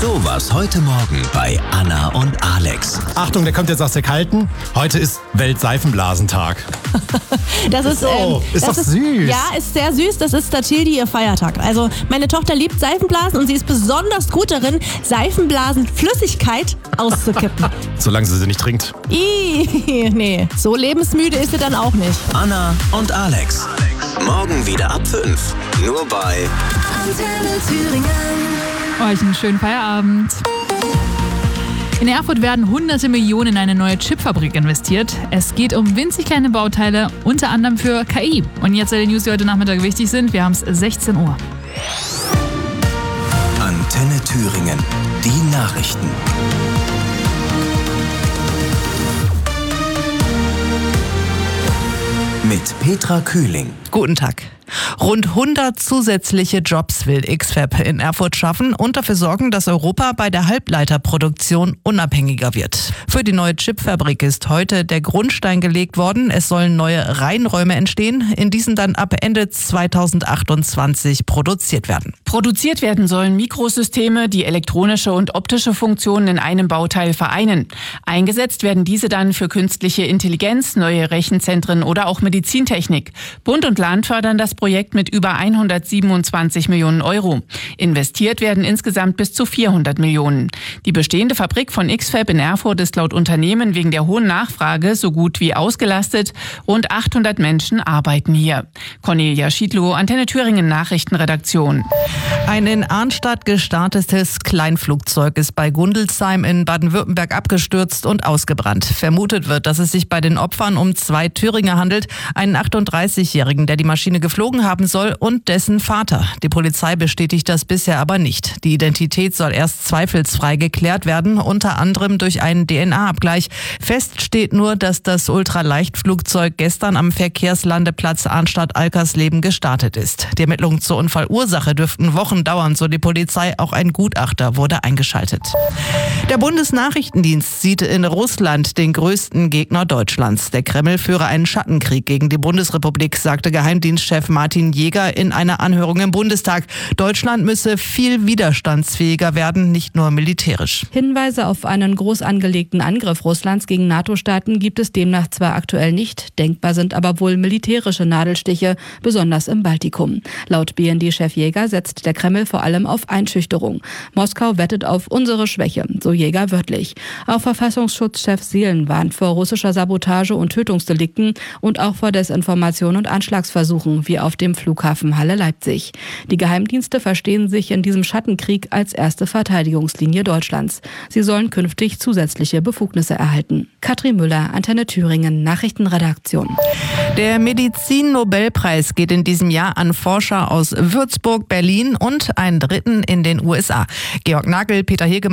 So war's heute Morgen bei Anna und Alex. Achtung, der kommt jetzt aus der Kalten. Heute ist Weltseifenblasentag. Das ist doch süß. Ja, ist sehr süß. Das ist tatsächlich ihr Feiertag. Also meine Tochter liebt Seifenblasen und sie ist besonders gut darin, Seifenblasenflüssigkeit auszukippen. Solange sie nicht trinkt. Nee, so lebensmüde ist sie dann auch nicht. Anna und Alex. Morgen wieder ab 5. Nur bei Antenne Thüringen. Euch einen schönen Feierabend. In Erfurt werden hunderte Millionen in eine neue Chipfabrik investiert. Es geht um winzig kleine Bauteile, unter anderem für KI. Und jetzt die News, die heute Nachmittag wichtig sind. Wir haben es 16 Uhr. Antenne Thüringen. Die Nachrichten. Mit Petra Kühling. Guten Tag. Rund 100 zusätzliche Jobs will X-FAB in Erfurt schaffen und dafür sorgen, dass Europa bei der Halbleiterproduktion unabhängiger wird. Für die neue Chipfabrik ist heute der Grundstein gelegt worden. Es sollen neue Reinräume entstehen, in diesen dann ab Ende 2028 produziert werden. Produziert werden sollen Mikrosysteme, die elektronische und optische Funktionen in einem Bauteil vereinen. Eingesetzt werden diese dann für künstliche Intelligenz, neue Rechenzentren oder auch Medizintechnik. Bund und Land fördern das Projekt mit über 127 Millionen Euro. Investiert werden insgesamt bis zu 400 Millionen. Die bestehende Fabrik von X-FAB in Erfurt ist laut Unternehmen wegen der hohen Nachfrage so gut wie ausgelastet. Rund 800 Menschen arbeiten hier. Cornelia Schiedlow, Antenne Thüringen Nachrichtenredaktion. Ein in Arnstadt gestartetes Kleinflugzeug ist bei Gundelsheim in Baden-Württemberg abgestürzt und ausgebrannt. Vermutet wird, dass es sich bei den Opfern um 2 Thüringer handelt, einen 38-Jährigen, der die Maschine geflogen haben soll, und dessen Vater. Die Polizei bestätigt das bisher aber nicht. Die Identität soll erst zweifelsfrei geklärt werden, unter anderem durch einen DNA-Abgleich. Fest steht nur, dass das Ultraleichtflugzeug gestern am Verkehrslandeplatz Arnstadt-Alkersleben gestartet ist. Die Ermittlungen zur Unfallursache dürften Wochen dauern, so die Polizei. Auch ein Gutachter wurde eingeschaltet. Der Bundesnachrichtendienst sieht in Russland den größten Gegner Deutschlands. Der Kreml führe einen Schattenkrieg gegen die Bundesrepublik, sagte Geheimdienstchef Martin Jäger in einer Anhörung im Bundestag. Deutschland müsse viel widerstandsfähiger werden, nicht nur militärisch. Hinweise auf einen groß angelegten Angriff Russlands gegen NATO-Staaten gibt es demnach zwar aktuell nicht, denkbar sind aber wohl militärische Nadelstiche, besonders im Baltikum. Laut BND-Chef Jäger setzt der Kreml vor allem auf Einschüchterung. Moskau wettet auf unsere Schwäche, so Jäger wörtlich. Auch Verfassungsschutzchef Seelen warnt vor russischer Sabotage und Tötungsdelikten und auch vor Desinformation und Anschlagsversuchen, wie auf dem Flughafen Halle-Leipzig. Die Geheimdienste verstehen sich in diesem Schattenkrieg als erste Verteidigungslinie Deutschlands. Sie sollen künftig zusätzliche Befugnisse erhalten. Katrin Müller, Antenne Thüringen, Nachrichtenredaktion. Der Medizin-Nobelpreis geht in diesem Jahr an Forscher aus Würzburg, Berlin und einen dritten in den USA. Georg Nagel, Peter Hegemann